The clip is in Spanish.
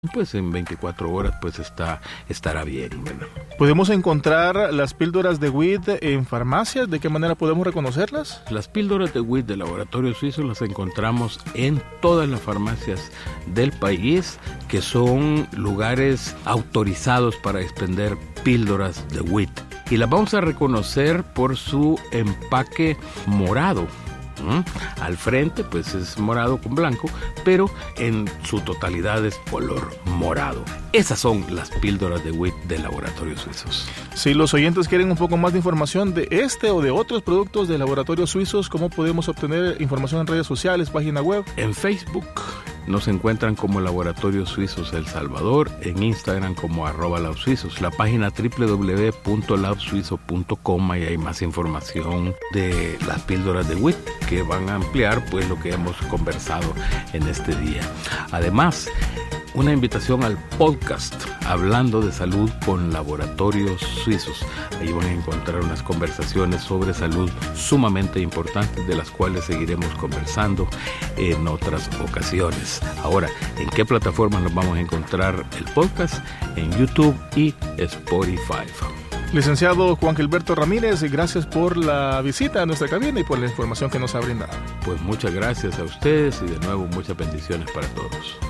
pues en 24 horas pues estará bien, ¿verdad? ¿Podemos encontrar las píldoras de WIT en farmacias? ¿De qué manera podemos reconocerlas? Las píldoras de WIT del Laboratorio Suizo las encontramos en todas las farmacias del país, que son lugares autorizados para expender píldoras de WIT. Y las vamos a reconocer por su empaque morado. Al frente pues es morado con blanco, pero en su totalidad es color morado. Esas son las píldoras de WIT de Laboratorios Suizos. Si los oyentes quieren un poco más de información de este o de otros productos de Laboratorios Suizos, ¿cómo podemos obtener información en redes sociales, página web? En Facebook nos encuentran como Laboratorios Suizos El Salvador, en Instagram como @labsuizos, la página www.labsuizo.com, y hay más información de las píldoras de WIT que van a ampliar pues lo que hemos conversado en este día. Además, una invitación al podcast Hablando de Salud con Laboratorios Suizos. Ahí van a encontrar unas conversaciones sobre salud sumamente importantes, de las cuales seguiremos conversando en otras ocasiones. Ahora, ¿en qué plataformas nos vamos a encontrar el podcast? En YouTube y Spotify. Licenciado Juan Gilberto Ramírez, gracias por la visita a nuestra cabina y por la información que nos ha brindado. Pues muchas gracias a ustedes y de nuevo muchas bendiciones para todos.